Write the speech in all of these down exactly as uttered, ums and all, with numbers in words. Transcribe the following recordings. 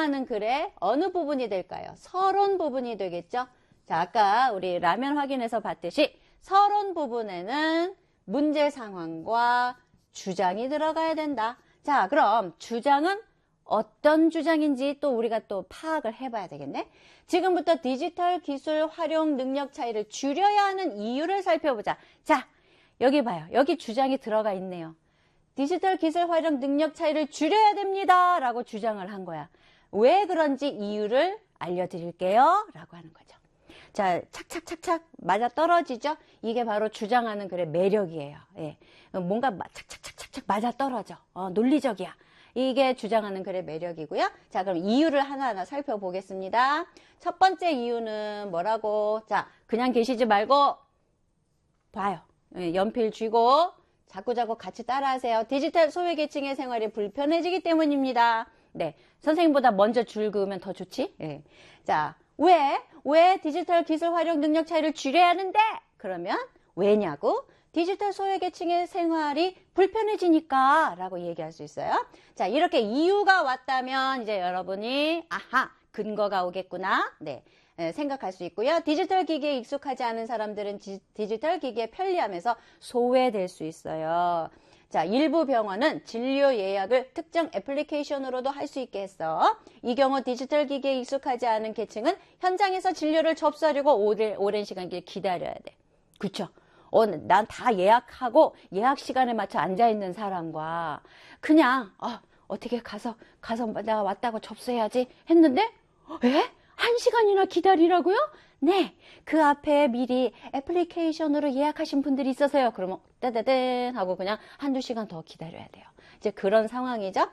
주장하는 글의 어느 부분이 될까요? 서론 부분이 되겠죠? 자, 아까 우리 라면 확인해서 봤듯이 서론 부분에는 문제 상황과 주장이 들어가야 된다. 자, 그럼 주장은 어떤 주장인지 또 우리가 또 파악을 해봐야 되겠네. 지금부터 디지털 기술 활용 능력 차이를 줄여야 하는 이유를 살펴보자. 자, 여기 봐요. 여기 주장이 들어가 있네요. 디지털 기술 활용 능력 차이를 줄여야 됩니다 라고 주장을 한 거야. 왜 그런지 이유를 알려드릴게요 라고 하는 거죠. 자, 착착착착 맞아 떨어지죠? 이게 바로 주장하는 글의 매력이에요. 예. 뭔가 착착착착착 맞아 떨어져. 어, 논리적이야. 이게 주장하는 글의 매력이고요. 자, 그럼 이유를 하나하나 살펴보겠습니다. 첫 번째 이유는 뭐라고? 자, 그냥 계시지 말고 봐요. 예, 연필 쥐고 자꾸자꾸 같이 따라하세요. 디지털 소외계층의 생활이 불편해지기 때문입니다. 네, 선생님보다 먼저 줄 그으면 더 좋지? 예. 자, 왜? 왜 디지털 기술 활용 능력 차이를 줄여야 하는데? 그러면 왜냐고? 디지털 소외계층의 생활이 불편해지니까 라고 얘기할 수 있어요. 자, 이렇게 이유가 왔다면 이제 여러분이 아하, 근거가 오겠구나. 네. 생각할 수 있고요. 디지털 기기에 익숙하지 않은 사람들은 지, 디지털 기기의 편리함에서 소외될 수 있어요. 자, 일부 병원은 진료 예약을 특정 애플리케이션으로도 할 수 있게 했어. 이 경우 디지털 기기에 익숙하지 않은 계층은 현장에서 진료를 접수하려고 오랜, 오랜 시간 기다려야 돼. 그쵸? 어, 난 다 예약하고 예약 시간에 맞춰 앉아있는 사람과 그냥 어, 어떻게 가서 가서 내가 왔다고 접수해야지 했는데 에? 한 시간이나 기다리라고요? 네, 그 앞에 미리 애플리케이션으로 예약하신 분들이 있어서요. 그러면 따다단 하고 그냥 한두 시간 더 기다려야 돼요. 이제 그런 상황이죠.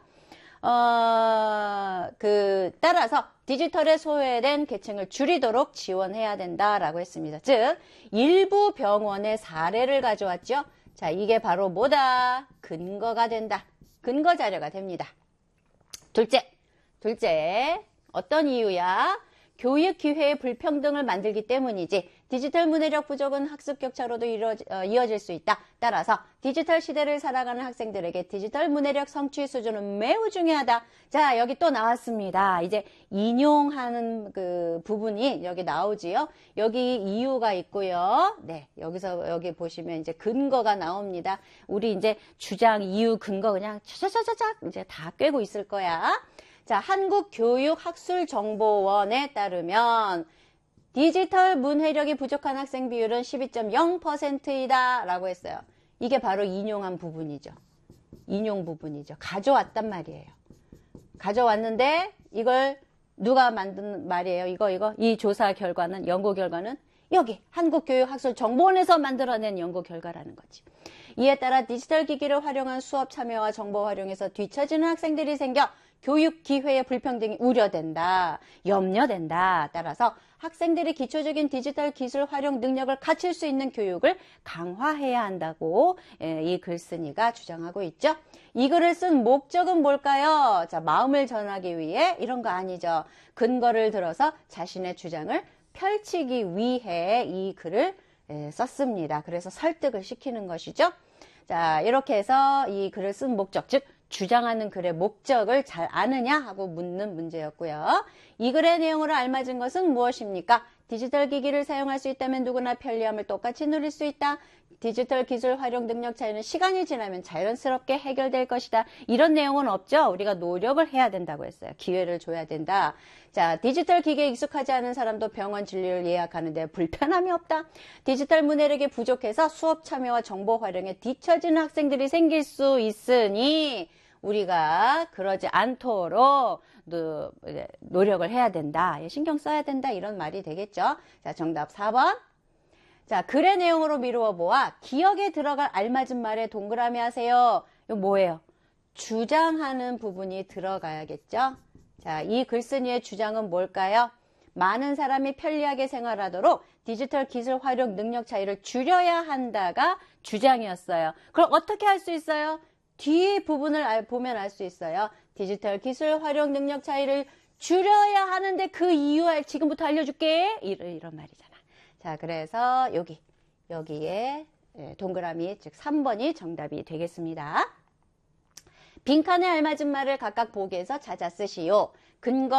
어, 그 따라서 디지털에 소외된 계층을 줄이도록 지원해야 된다라고 했습니다. 즉, 일부 병원의 사례를 가져왔죠. 자, 이게 바로 뭐다? 근거가 된다. 근거 자료가 됩니다. 둘째, 둘째, 어떤 이유야? 교육 기회의 불평등을 만들기 때문이지. 디지털 문해력 부족은 학습 격차로도 이루어지, 어, 이어질 수 있다. 따라서 디지털 시대를 살아가는 학생들에게 디지털 문해력 성취 수준은 매우 중요하다. 자, 여기 또 나왔습니다. 이제 인용하는 그 부분이 여기 나오지요. 여기 이유가 있고요. 네, 여기서 여기 보시면 이제 근거가 나옵니다. 우리 이제 주장, 이유, 근거 그냥 차차차차차 이제 다 꿰고 있을 거야. 자, 한국교육학술정보원에 따르면 디지털 문해력이 부족한 학생 비율은 십이 점 영 퍼센트이다 라고 했어요. 이게 바로 인용한 부분이죠. 인용 부분이죠. 가져왔단 말이에요. 가져왔는데 이걸 누가 만든 말이에요? 이거 이거 이 조사 결과는 연구 결과는 여기 한국교육학술정보원에서 만들어낸 연구 결과라는 거지. 이에 따라 디지털 기기를 활용한 수업 참여와 정보 활용에서 뒤처지는 학생들이 생겨 교육 기회의 불평등이 우려된다, 염려된다. 따라서 학생들이 기초적인 디지털 기술 활용 능력을 갖출 수 있는 교육을 강화해야 한다고 이 글쓴이가 주장하고 있죠. 이 글을 쓴 목적은 뭘까요? 자, 마음을 전하기 위해 이런 거 아니죠. 근거를 들어서 자신의 주장을 펼치기 위해 이 글을 썼습니다. 그래서 설득을 시키는 것이죠. 자, 이렇게 해서 이 글을 쓴 목적, 즉 주장하는 글의 목적을 잘 아느냐 하고 묻는 문제였고요. 이 글의 내용으로 알맞은 것은 무엇입니까? 디지털 기기를 사용할 수 있다면 누구나 편리함을 똑같이 누릴 수 있다. 디지털 기술 활용 능력 차이는 시간이 지나면 자연스럽게 해결될 것이다. 이런 내용은 없죠. 우리가 노력을 해야 된다고 했어요. 기회를 줘야 된다. 자, 디지털 기기에 익숙하지 않은 사람도 병원 진료를 예약하는데 불편함이 없다. 디지털 문해력이 부족해서 수업 참여와 정보 활용에 뒤처지는 학생들이 생길 수 있으니 우리가 그러지 않도록 노력을 해야 된다. 신경 써야 된다. 이런 말이 되겠죠. 자, 정답 사 번. 자, 글의 내용으로 미루어 보아 기억에 들어갈 알맞은 말에 동그라미 하세요. 이거 뭐예요? 주장하는 부분이 들어가야겠죠? 자, 이 글쓴이의 주장은 뭘까요? 많은 사람이 편리하게 생활하도록 디지털 기술 활용 능력 차이를 줄여야 한다가 주장이었어요. 그럼 어떻게 할 수 있어요? 뒤 부분을 알, 보면 알 수 있어요. 디지털 기술 활용 능력 차이를 줄여야 하는데 그 이유 지금부터 알려줄게. 이런, 이런 말이잖아. 자, 그래서 여기, 여기에 동그라미, 즉 삼 번이 정답이 되겠습니다. 빈칸에 알맞은 말을 각각 보기에서 찾아 쓰시오. 근거